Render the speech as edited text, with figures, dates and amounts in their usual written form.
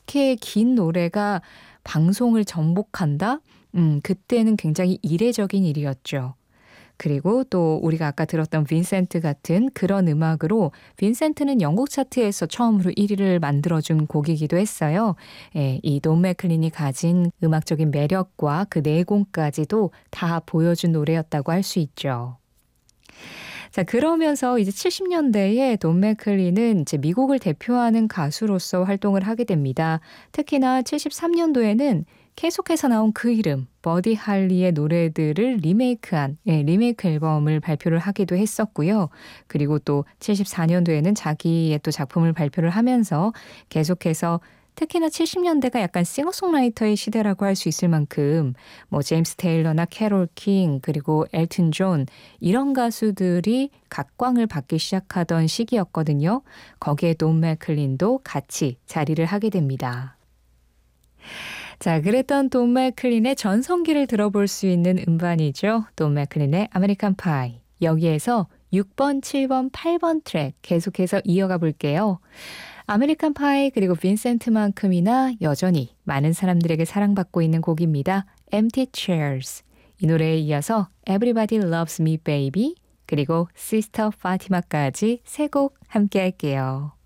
이렇게 긴 노래가 방송을 정복한다? 그때는 굉장히 이례적인 일이었죠. 그리고 또 우리가 아까 들었던 빈센트 같은 그런 음악으로 빈센트는 영국 차트에서 처음으로 1위를 만들어준 곡이기도 했어요. 예, 이 돈 맥클린이 가진 음악적인 매력과 그 내공까지도 다 보여준 노래였다고 할 수 있죠. 자, 그러면서 이제 70년대에 돈 맥클린은 이제 미국을 대표하는 가수로서 활동을 하게 됩니다. 특히나 73년도에는 계속해서 나온 그 이름, 버디 할리의 노래들을 리메이크한 리메이크 앨범을 발표를 하기도 했었고요. 그리고 또 74년도에는 자기의 또 작품을 발표를 하면서 계속해서 특히나 70년대가 약간 싱어송라이터의 시대라고 할 수 있을 만큼 뭐 제임스 테일러나 캐롤 킹 그리고 엘튼 존 이런 가수들이 각광을 받기 시작하던 시기였거든요. 거기에 돈 맥클린도 같이 자리를 하게 됩니다. 자, 그랬던 돈 맥클린의 전성기를 들어볼 수 있는 음반이죠. 돈 맥클린의 아메리칸 파이. 여기에서 6번, 7번, 8번 트랙 계속해서 이어가 볼게요. 아메리칸 파이 그리고 빈센트만큼이나 여전히 많은 사람들에게 사랑받고 있는 곡입니다. Empty Chairs. 이 노래에 이어서 Everybody Loves Me Baby 그리고 Sister Fatima까지 세 곡 함께 할게요.